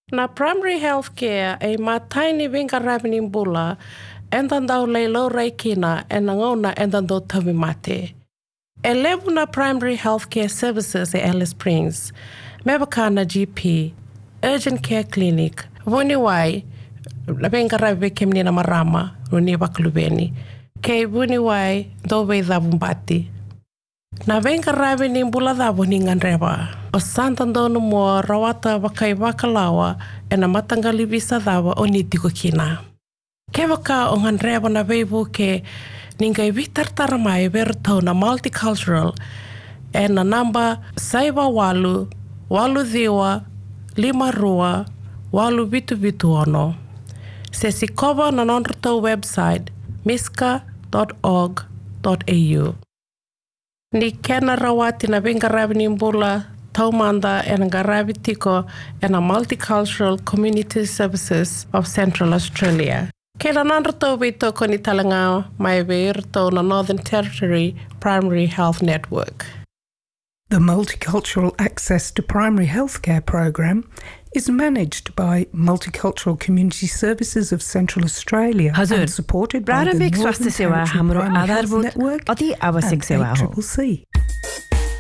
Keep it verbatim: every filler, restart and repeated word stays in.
Na primary health care ay mataini vinga ravening bula endandau leilo reikina enangona endandau tawimate. E levu na primary health care services e Alice Springs, mebaka na G P, urgent care clinic, voni wai, vinga rave kemni na marama, runi baklubeni, ke voni wai do veidha vumbati. Na venga rave ni mbula dhavo ni nganreba. O santandonu mua rawata wakai wakalawa e na matangali visa dhavo o ni tiko kina. Ke waka o nganreba na veivu ke ningai vitartara mai verto na multicultural e na namba saiwa walu, walu dhiwa, lima rua, walu vitu vitu ono. Se sikova na nonruto website miska dot org dot a u. Ni kena rawati na vinga ravini mbula taumanda e nga ravi tiko e na Multicultural Community Services of Central Australia. Kena nanrato vito ko ni talanga mai veirto na Northern Territory Primary Health Network. The Multicultural Access to Primary Healthcare program is managed by Multicultural Community Services of Central Australia and supported by the Northern Territory Primary Health Network and A C C C.